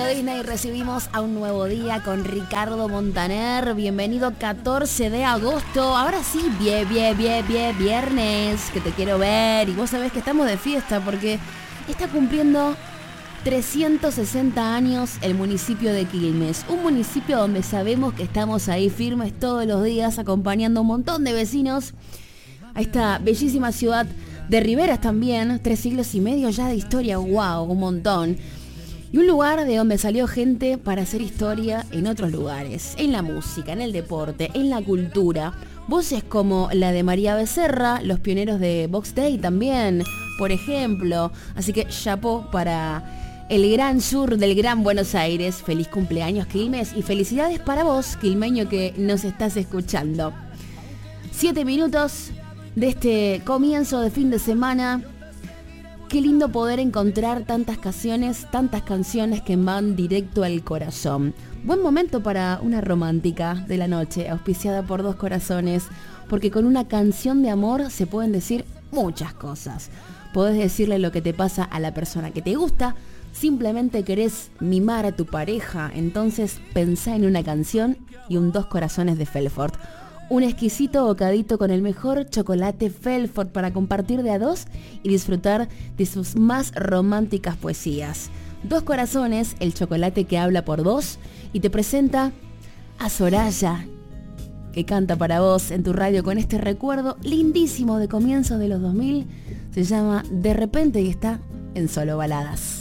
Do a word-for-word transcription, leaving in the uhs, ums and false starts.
Radio Disney recibimos a un nuevo día con Ricardo Montaner. Bienvenido catorce de agosto. Ahora sí, bien, bien, bien, bien, viernes, que te quiero ver. Y vos sabés que estamos de fiesta porque está cumpliendo trescientos sesenta años el municipio de Quilmes. Un municipio donde sabemos que estamos ahí firmes todos los días acompañando a un montón de vecinos a esta bellísima ciudad de riberas también. Tres siglos y medio ya de historia, wow, un montón. Y un lugar de donde salió gente para hacer historia en otros lugares, en la música, en el deporte, en la cultura. Voces como la de María Becerra, los pioneros de Box Day también, por ejemplo. Así que chapó para el gran sur del Gran Buenos Aires. Feliz cumpleaños, Quilmes, y felicidades para vos, quilmeño, que nos estás escuchando. Siete minutos de este comienzo de fin de semana. Qué lindo poder encontrar tantas canciones, tantas canciones que van directo al corazón. Buen momento para una romántica de la noche, auspiciada por Dos Corazones, porque con una canción de amor se pueden decir muchas cosas. Podés decirle lo que te pasa a la persona que te gusta, simplemente querés mimar a tu pareja, entonces pensá en una canción y un Dos Corazones de Felfort. Un exquisito bocadito con el mejor chocolate Felfort para compartir de a dos y disfrutar de sus más románticas poesías. Dos Corazones, el chocolate que habla por vos, y te presenta a Soraya, que canta para vos en tu radio con este recuerdo lindísimo de comienzos de los dos mil. Se llama De Repente y está en Solo Baladas.